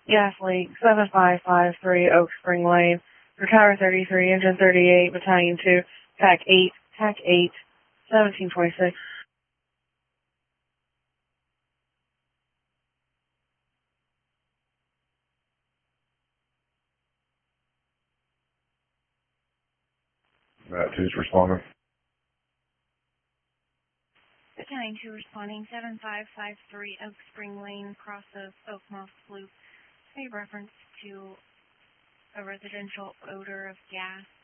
Gas leak, 7553 Oak Spring Lane, for Tower 33, Engine 38, Battalion 2, TAC 8, TAC 8, 1726. That 2's responding. Battalion 2 responding, 7553 Oak Spring Lane, cross of Oak Moss Loop. A reference to a residential odor of gas.